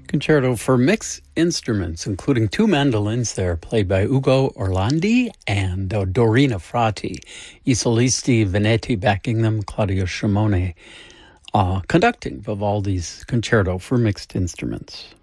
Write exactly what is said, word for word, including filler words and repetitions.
Concerto for mixed instruments, including two mandolins there, played by Ugo Orlandi and uh, Dorina Frati. I solisti Venetti backing them, Claudio Scimone uh, conducting Vivaldi's Concerto for mixed instruments.